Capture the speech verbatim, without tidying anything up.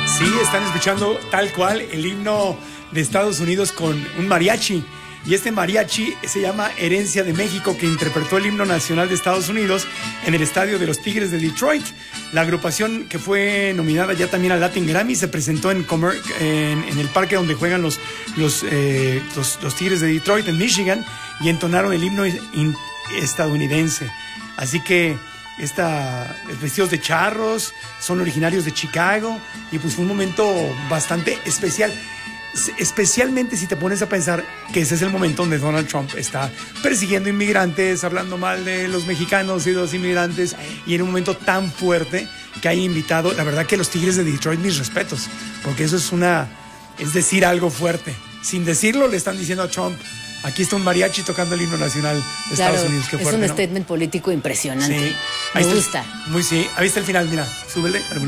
Sí, están escuchando tal cual el himno de Estados Unidos con un mariachi. Y este mariachi se llama Herencia de México, que interpretó el himno nacional de Estados Unidos en el estadio de los Tigres de Detroit. La agrupación, que fue nominada ya también al Latin Grammy, se presentó en, Comer en, en el parque donde juegan los, los, eh, los, los Tigres de Detroit, en Michigan, y entonaron el himno estadounidense. Así que esta, vestidos de charros, son originarios de Chicago, y pues fue un momento bastante especial. Especialmente si te pones a pensar que ese es el momento donde Donald Trump está persiguiendo inmigrantes, hablando mal de los mexicanos y de los inmigrantes, y en un momento tan fuerte que hay invitado, la verdad que los Tigres de Detroit, mis respetos, porque eso es una, es decir algo fuerte. Sin decirlo, le están diciendo a Trump: aquí está un mariachi tocando el himno nacional de claro, Estados Unidos. Qué fuerte, es un ¿no? statement político impresionante. Sí. Me Ahí gusta. El, muy sí. Ahí está el final, mira, súbele.